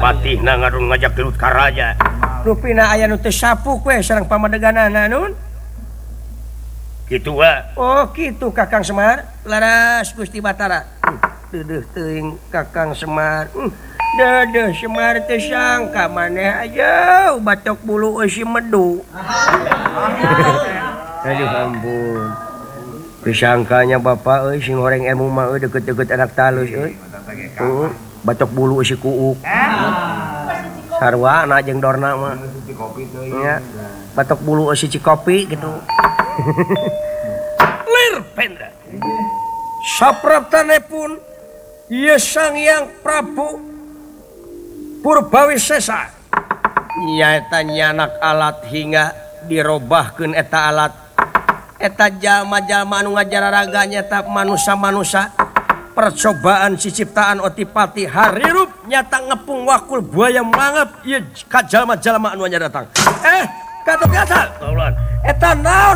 patih na ngarung ngajak gelut ka raja. Rupina aya nu teu sapuk we sareng pamadeganana nun. Kitu wa. Oh kitu Kakang Semar. Laras Gusti Batara. Deudeuk teuing Kakang Semar. Deudeuk Semar teu sangka maneh aja batok bulu eusi medu. Aduh ampun. Disangkanya bapak euy sing horeng ilmu mah euy deket-deket anak talus euy. Batok bulu eusi kuuk. Sarwana jeung dorna mah. Ya. Batok bulu eusi cikopi gitu. Lir Pendra. Sapraptanepun ieu Sang Hyang Prabu Purbawisesa nyaeta nyanak alat hingga dirobahkeun eta alat eta jalma-jalma anu ngajararaga nyata manusia-manusia percobaan ciciptaan Otipati harirup nyata ngepung wakul buaya mangap ieu ka jalma-jalma anu nya datang katok biasa eta naon